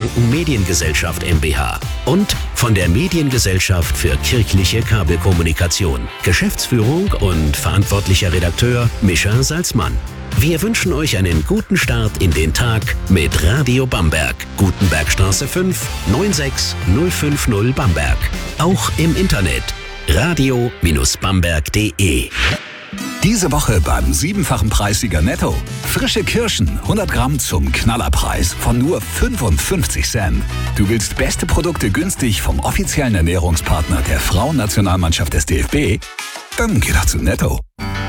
Franken Mediengesellschaft mbH und von der Mediengesellschaft für kirchliche Kabelkommunikation. Geschäftsführung und verantwortlicher Redakteur Mischa Salzmann. Wir wünschen euch einen guten Start in den Tag mit Radio Bamberg, Gutenbergstraße 5, 96050 Bamberg. Auch im Internet radio-bamberg.de. Diese Woche beim 7-fachen Preissieger Netto. Frische Kirschen, 100 Gramm zum Knallerpreis von nur 55 Cent. Du willst beste Produkte günstig vom offiziellen Ernährungspartner der Frauennationalmannschaft des DFB? Dann geh doch zu Netto.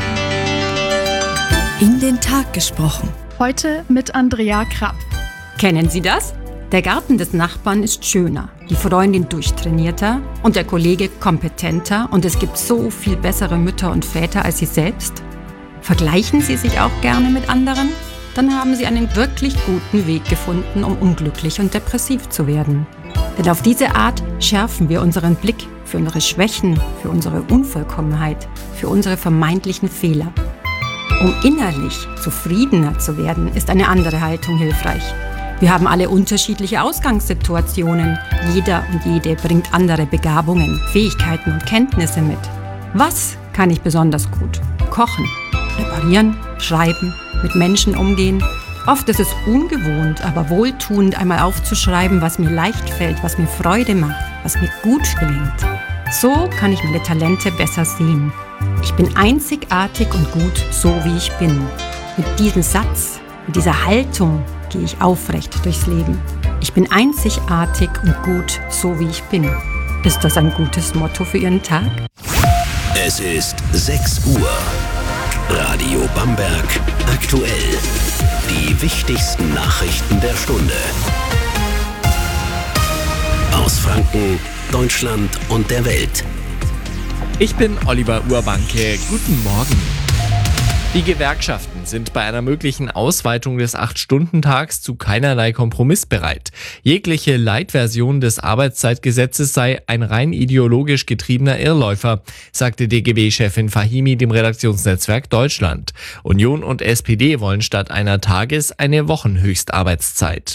In den Tag gesprochen. Heute mit Andrea Krapp. Kennen Sie das? Der Garten des Nachbarn ist schöner, die Freundin durchtrainierter und der Kollege kompetenter und es gibt so viel bessere Mütter und Väter als Sie selbst. Vergleichen Sie sich auch gerne mit anderen? Dann haben Sie einen wirklich guten Weg gefunden, um unglücklich und depressiv zu werden. Denn auf diese Art schärfen wir unseren Blick für unsere Schwächen, für unsere Unvollkommenheit, für unsere vermeintlichen Fehler. Um innerlich zufriedener zu werden, ist eine andere Haltung hilfreich. Wir haben alle unterschiedliche Ausgangssituationen. Jeder und jede bringt andere Begabungen, Fähigkeiten und Kenntnisse mit. Was kann ich besonders gut? Kochen, reparieren, schreiben, mit Menschen umgehen. Oft ist es ungewohnt, aber wohltuend, einmal aufzuschreiben, was mir leicht fällt, was mir Freude macht, was mir gut gelingt. So kann ich meine Talente besser sehen. Ich bin einzigartig und gut, so wie ich bin. Mit diesem Satz, mit dieser Haltung gehe ich aufrecht durchs Leben. Ich bin einzigartig und gut, so wie ich bin. Ist das ein gutes Motto für Ihren Tag? Es ist 6 Uhr. Radio Bamberg aktuell. Die wichtigsten Nachrichten der Stunde. Aus Franken, Deutschland und der Welt. Ich bin Oliver Urbanke. Guten Morgen. Die Gewerkschaften sind bei einer möglichen Ausweitung des 8-Stunden-Tags zu keinerlei Kompromiss bereit. Jegliche Light-Version des Arbeitszeitgesetzes sei ein rein ideologisch getriebener Irrläufer, sagte DGB-Chefin Fahimi dem Redaktionsnetzwerk Deutschland. Union und SPD wollen statt einer Tages- eine Wochenhöchstarbeitszeit.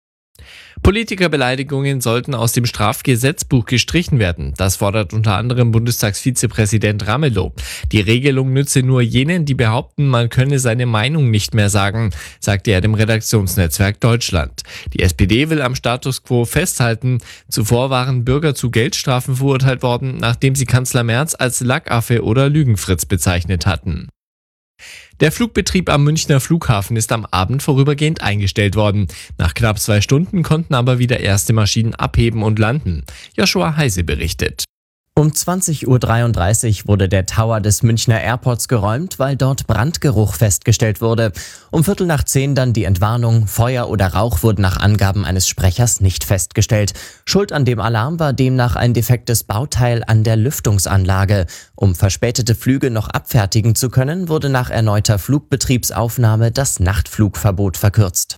Politikerbeleidigungen sollten aus dem Strafgesetzbuch gestrichen werden. Das fordert unter anderem Bundestagsvizepräsident Ramelow. Die Regelung nütze nur jenen, die behaupten, man könne seine Meinung nicht mehr sagen, sagte er dem Redaktionsnetzwerk Deutschland. Die SPD will am Status quo festhalten. Zuvor waren Bürger zu Geldstrafen verurteilt worden, nachdem sie Kanzler Merz als Lackaffe oder Lügenfritz bezeichnet hatten. Der Flugbetrieb am Münchner Flughafen ist am Abend vorübergehend eingestellt worden. Nach knapp 2 Stunden konnten aber wieder erste Maschinen abheben und landen. Joshua Heise berichtet. Um 20:33 Uhr wurde der Tower des Münchner Airports geräumt, weil dort Brandgeruch festgestellt wurde. Um 9:15 dann die Entwarnung, Feuer oder Rauch wurden nach Angaben eines Sprechers nicht festgestellt. Schuld an dem Alarm war demnach ein defektes Bauteil an der Lüftungsanlage. Um verspätete Flüge noch abfertigen zu können, wurde nach erneuter Flugbetriebsaufnahme das Nachtflugverbot verkürzt.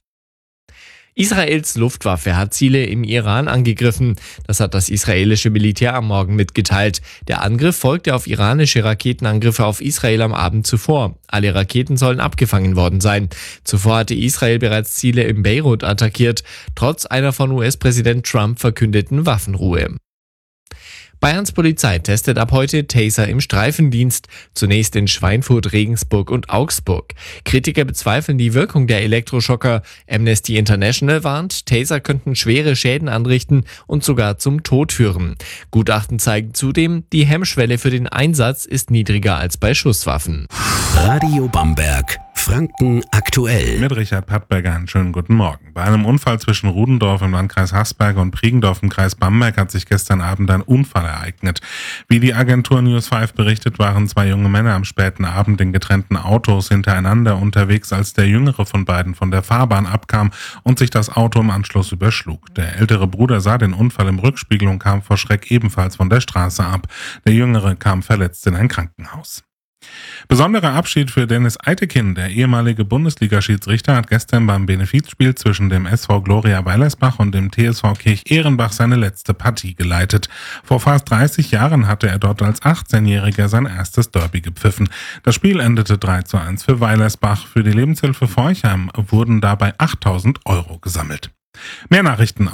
Israels Luftwaffe hat Ziele im Iran angegriffen. Das hat das israelische Militär am Morgen mitgeteilt. Der Angriff folgte auf iranische Raketenangriffe auf Israel am Abend zuvor. Alle Raketen sollen abgefangen worden sein. Zuvor hatte Israel bereits Ziele in Beirut attackiert, trotz einer von US-Präsident Trump verkündeten Waffenruhe. Bayerns Polizei testet ab heute Taser im Streifendienst, zunächst in Schweinfurt, Regensburg und Augsburg. Kritiker bezweifeln die Wirkung der Elektroschocker. Amnesty International warnt, Taser könnten schwere Schäden anrichten und sogar zum Tod führen. Gutachten zeigen zudem, die Hemmschwelle für den Einsatz ist niedriger als bei Schusswaffen. Radio Bamberg, Franken aktuell. Mit Richard Pattberger einen schönen guten Morgen. Bei einem Unfall zwischen Rudendorf im Landkreis Haßberge und Priegendorf im Kreis Bamberg hat sich gestern Abend ein Unfall ereignet. Wie die Agentur News 5 berichtet, waren 2 junge Männer am späten Abend in getrennten Autos hintereinander unterwegs, als der jüngere von beiden von der Fahrbahn abkam und sich das Auto im Anschluss überschlug. Der ältere Bruder sah den Unfall im Rückspiegel und kam vor Schreck ebenfalls von der Straße ab. Der jüngere kam verletzt in ein Krankenhaus. Besonderer Abschied für Dennis Eitekin. Der ehemalige Bundesliga-Schiedsrichter hat gestern beim Benefizspiel zwischen dem SV Gloria Weilersbach und dem TSV Kirch-Ehrenbach seine letzte Partie geleitet. Vor fast 30 Jahren hatte er dort als 18-Jähriger sein erstes Derby gepfiffen. Das Spiel endete 3:1 für Weilersbach. Für die Lebenshilfe Forchheim wurden dabei 8.000 € gesammelt. Mehr Nachrichten